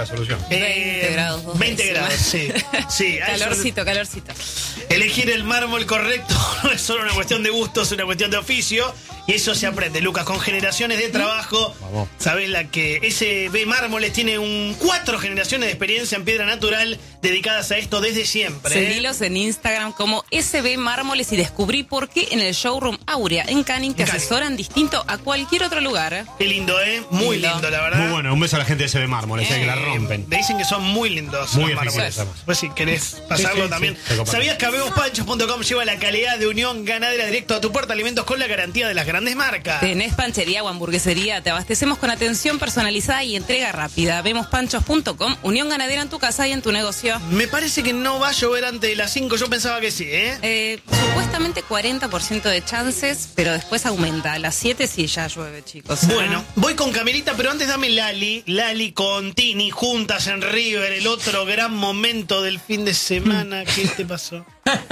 la solución. 20 grados. 20 grados, sí. Sí, Calorcito. Elegir el mármol correcto no es solo una cuestión de gusto, es una cuestión de oficio. Y eso se aprende, Lucas, con generaciones de trabajo. Vamos. Sabés la que SB Mármoles tiene 4 generaciones de experiencia en piedra natural dedicadas a esto desde siempre. Seguilos en Instagram como SB Mármoles y descubrí por qué en el showroom Aurea en Canning te asesoran distinto a cualquier otro lugar. Qué lindo, ¿eh? Muy lindo, la verdad. Muy bueno, un beso a la gente de SB Mármoles, que la rompen. Me dicen que son muy lindos. Muy los eficaces, mármoles. además. Pues si querés pasarlo también. Sí. ¿Sabías que habemospanchos.com lleva la calidad de Unión Ganadera directo a tu puerta? Alimentos con la garantía de las grandes marcas. Tenés panchería o hamburguesería, te abastecemos con atención personalizada y entrega rápida. Vemospanchos.com, Unión Ganadera en tu casa y en tu negocio. Me parece que no va a llover antes de las 5, yo pensaba que sí, ¿eh? Supuestamente 40% de chances, pero después aumenta. A las 7 sí ya llueve, chicos. Bueno, voy con Camilita, pero antes dame Lali con Tini juntas en River, el otro gran momento del fin de semana. ¿Qué te pasó?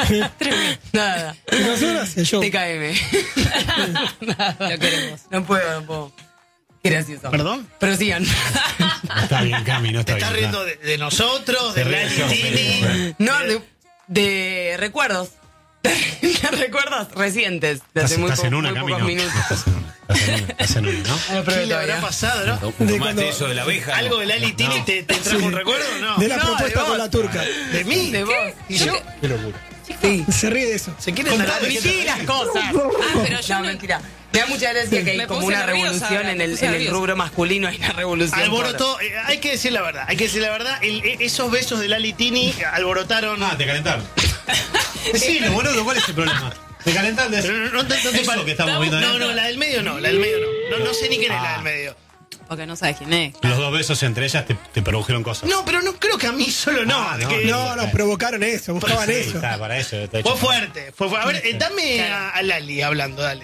Nada. ¿Qué pasó? Gracias, yo. TKM. Lo queremos. No puedo. Qué gracioso. ¿Perdón? Pero sigan. Está bien, Cami, no ¿Te está estás bien. riendo de nosotros, de Se ríe Lali yo, Tini? No, de recuerdos. De recuerdos recientes. De hace Estás en una, muy Cami, pocos no. minutos. Estás en una, ¿no? ¿Qué le habrá pasado, no? ¿Tomaste eso de la abeja? ¿Algo de Lali Tini te trajo un recuerdo o no? De la No, propuesta de con vos. la turca. ¿De mí? De vos. ¿Y yo? Qué locura. Sí. Se ríe de eso. ¿Se quieren dar Admití las cosas. pero yo No, no- mentira. Me da mucha gracia que hay Me como puse una nerviosa revolución ahora, en me el puse nerviosa. rubro masculino. Hay una revolución. Alborotó, hay que decir la verdad, esos besos de Lali Tini alborotaron. Ah, te calentaron. Decilo, boludo, ¿cuál es el problema? Te calentaron de Pero no te eso que estamos viendo. No, la del medio no. No sé ni quién es la del medio. Porque no sabes quién es. Los dos besos entre ellas te produjeron cosas. No, pero no creo que a mí solo no. Ah, no, que- No, provocaron eso, buscaban Sí, eso. está, para eso. está Fue hecho. fuerte. A ver, dame a Lali hablando, dale.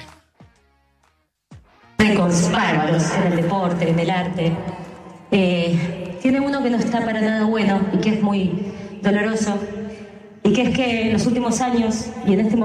Récords bárbaros en el deporte, en el arte. Tiene uno que no está para nada bueno y que es muy doloroso, y que es que en los últimos años y en este momento